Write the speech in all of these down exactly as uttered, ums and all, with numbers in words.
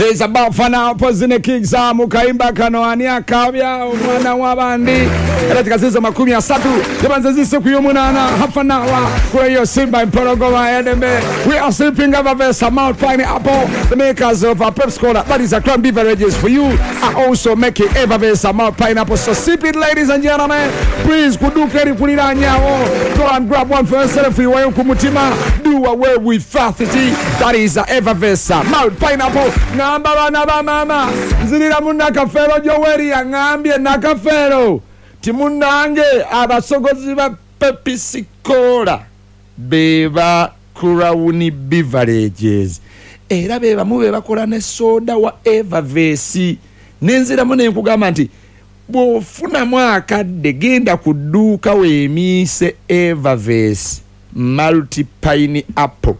is about for now pozine kigza mukaimba kano aniakabya omwana wabandi era tikazizo makumi asatu yabanze zise kuyumunana half an hour kwa yo Simba Impologoma enemy. We are sipping Evervesa Mount Pineapple, the makers of a Pepsi Cola that is a cran beverages for you are also making Evervesa Mount Pineapple, so sip it ladies and gentlemen. Please kudukeri kulira nyawo, go and grab one for yourself for your kumutima. Do away with fatty, that is a Evervesa Mount Pineapple. Namba namba mama zilira munda kafero joweri angambye nakafero timunange abasogozi ba Pepsi Cola beba Crown beverages era beba mube bakola ne soda wa Evervesa nenzira mune nkugamba nti bofuna mwaka de genda kuduka wemise Evervesa multi pineapple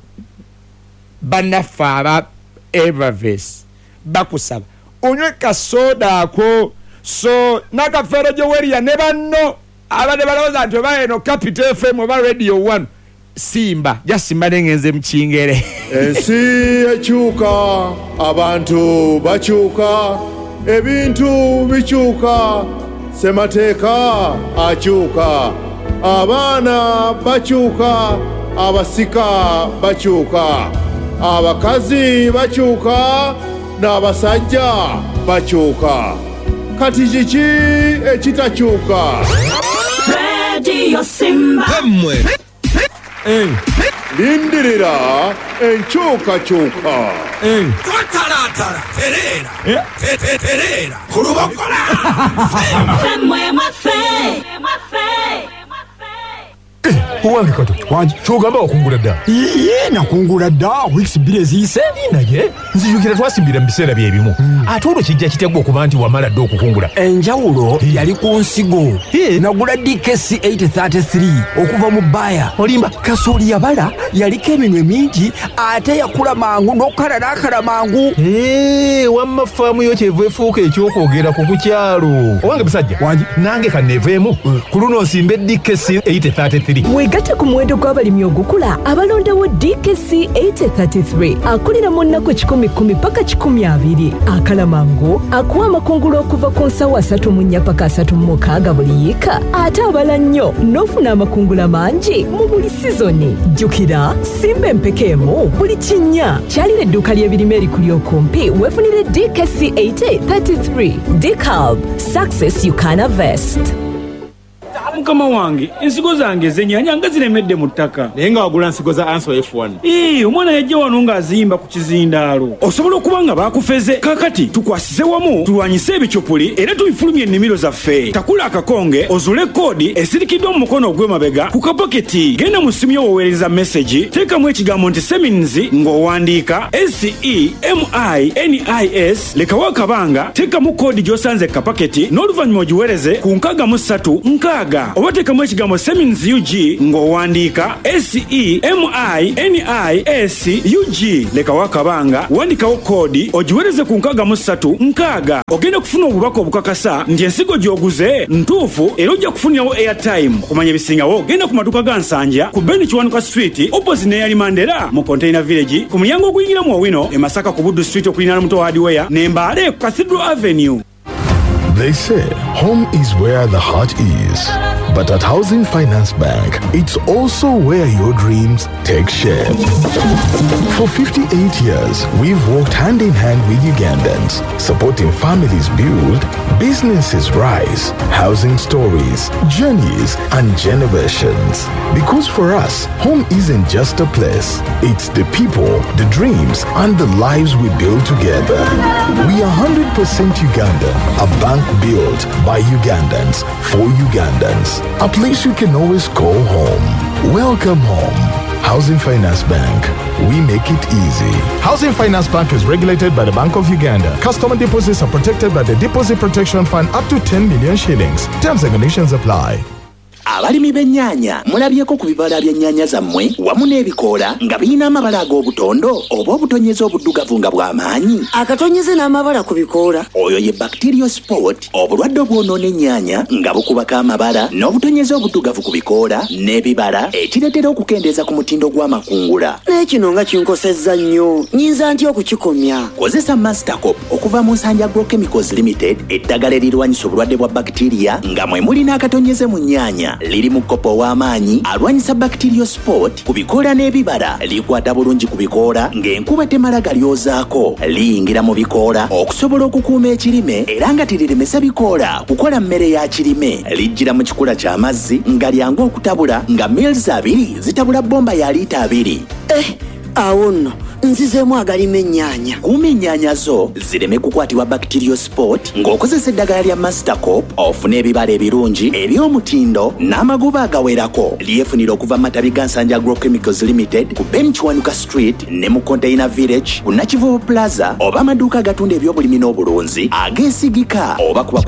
banafara Evervesa bakusaba onywe kasoda ko so nakafero joweri ya nebanno abade baloza nti baeno Capital F M ba Radio one Simba jasimba dengenze mchingere ensi echuka abantu bachuka ebintu bichuka semateka achuka abana bachuka abasika bachuka abakazi bachuka n'abasajja bachuka kati kiki ekitachuka Radio Simba Emwe Eh lindirira enchuka chuka Eh Twatalata Terera Eh Terera Kurubakola Emwe mafe mafe Uwange kato wanji chogamba okungula dda iye nakungula dda weeks bile zise naye nzijukira twasimbira mbisera bye bimu atulo kijja kitegwa okuba nti wamala dda okukungula enjawulo yali ku nsigo nagula D K C eight thirty-three okuva mu baya olimba kasoli yabala yaliko eminwe mingi ate yakula mangu n'okala n'akala mangu eh wamma faamu yo kyevu efuuka ekyokwogera ku kukyalo owange busajja wanji nange kaneveemu ku luno nsimbe D K C eight thirty-three Wegate ku muwendo gw'abalimi ogukula abalondewo D K C eight thirty-three akulira mu nnaku kikumi kkumi paka kikumi abiri akalamango akuwa amakungula okuva ku nsawo asatu mu nnya paka asatu mu mukaaga buli yiika ate abala nnyo n'ofuna amakungula mangi mu buli sizoni jjukira simba empekeemu buli kinnya kyalira edduuka ly'ebirime erikuli okumpi weefunire D K C eight thirty-three Decalb Success You Can Harvest. Mukama wange ensigo zange zenyanya nga ziremedde mu ttaka naye nga wagula nsigo za Answer F one ee omwana yajja wano ng'azimba ku kizindaalo osobola okuba nga baakufeze kakati tukwasize wamu tulwanyise ebicyupuli era tubifulumye ennimiro zaffe takula akakonge ozule koodi esirikiddwa mu mukono ogw'emabega ku kapaketi genda mu ssimu y'owoweereza message teekamu ekigambo nti seminzi ng'owandiika S E M I N I S lekawo akabanga teekamu koodi gy'osanze kapaketi n'oluvannyuma ogiweereze ku nkaaga mu ssatu nkaaga obatekamu ekigambo Semins U G ng'owandiika S E M I N I S U G leka wakabanga wandikawo koodi ogiwereze ku nkaaga mu ssatu nkaaga ogenda kufuna obubaka obukakasa nti ensigo gy'oguze ntuufu era ojja kufunirawo airtime okumanya ebisingawo genda ku maduuka ga Nsanja ku Ben Kiwanuka Street opposite n'eyali Mandela mu Container Village ku mulyango oguyingira mu Owino e Masaka ku Buddu Street okulinaana Muto Hardware ne Mbale ku Cathedral Avenue. They say home is where the heart is. But at Housing Finance Bank, it's also where your dreams take shape. For fifty-eight years, we've worked hand in hand with Ugandans, supporting families build, businesses rise, housing stories, journeys, and generations. Because for us, home isn't just a place. It's the people, the dreams, and the lives we build together. We are one hundred percent Ugandan, a bank built by Ugandans, for Ugandans. A place you can always call home. Welcome home. Housing Finance Bank. We make it easy. Housing Finance Bank is regulated by the Bank of Uganda. Customer deposits are protected by the Deposit Protection Fund up to ten million shillings. Terms and conditions apply. abalimi b'ennyaanya mulabyeko ku bibala by'ennyaanya zammwe wamu n'ebikoola nga birina amabala ag'obutondo oba obutonyeze obuddugavu nga bw'amaanyi. Akatonyeze n'amabala ku bikoola oyo ye bacteriosport, obulwadde obwonoona ennyaanya nga bukubako amabala n'obutonyeze obuddugavu ku bikoola n'ebibala ekireetera okukendeeza ku mutindo gw'amakungula. n'ekino nga kinkosezza nnyo, nyinza ntya okukikomya? Kozesa Mastercop okuva mu Nsanja Agrochemicals Limited, eddagala erirwanyisa obulwadde bwa bacteria nga mwe muli n'akatonyeze mu nnyaanya. Liri mu kopo w'amaanyi alwanyisa bacteriosport ku bikoola n'ebibala, likwata bulungi ku bikoola ng'enkuba temala galyozaako, liyingira mu bikoola okusobola okukuuma ekirime era nga teriremesa bikoola kukola mmere ya kirime. Lijjira mu kikula ky'amazzi nga lyangu okutabula nga mils abiri zitabula bomba ya liita abiri. Eh, awo nno nzizeemu agalima ennyaanya. Kuuma ennyaanya zo zireme kukwatibwa bacteriosport ng'okozesa eddagala lya Mastercop ofune ebibala ebirungi eby'omutindo n'amagoba agawerako. Lyefunira okuva mu matabi ga Nsanja Agrochemicals Limited ku Ben Kiwanuka Street ne mu Container Village ku Nakivubo Plaza, oba amaduuka agatunda eby'obulimi n'obulunzi ageesigika, oba kuba